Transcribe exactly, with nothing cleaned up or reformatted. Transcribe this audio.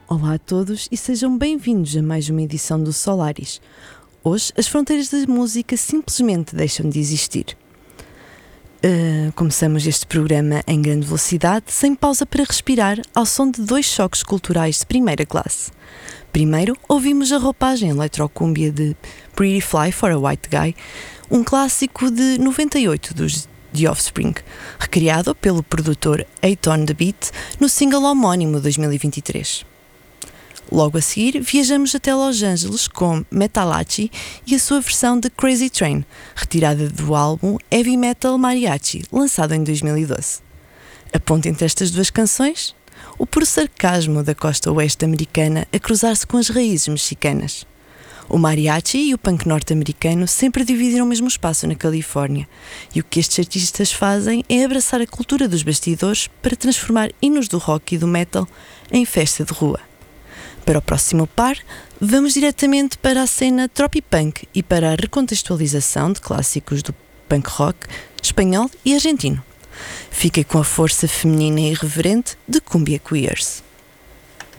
Olá a todos e sejam bem-vindos a mais uma edição do Solaris. Hoje as fronteiras da música simplesmente deixam de existir. Uh, começamos este programa em grande velocidade, sem pausa para respirar, ao som de dois choques culturais de primeira classe. Primeiro, ouvimos a roupagem electrocúmbia de Pretty Fly for a White Guy, um clássico de noventa e oito dos The Offspring, recriado pelo produtor eight on the Beat no single homónimo dois mil e vinte e três. Logo a seguir, viajamos até Los Angeles com Metalachi e a sua versão de Crazy Train, retirada do álbum Heavy Metal Mariachi, lançado em dois mil e doze. A ponte entre estas duas canções? O puro sarcasmo da costa oeste americana a cruzar-se com as raízes mexicanas. O mariachi e o punk norte-americano sempre dividiram o mesmo espaço na Califórnia, e o que estes artistas fazem é abraçar a cultura dos bastidores para transformar hinos do rock e do metal em festa de rua. Para o próximo par, vamos diretamente para a cena tropipunk e para a recontextualização de clássicos do punk rock espanhol e argentino. Fiquem com a força feminina e irreverente de Cumbia Queers.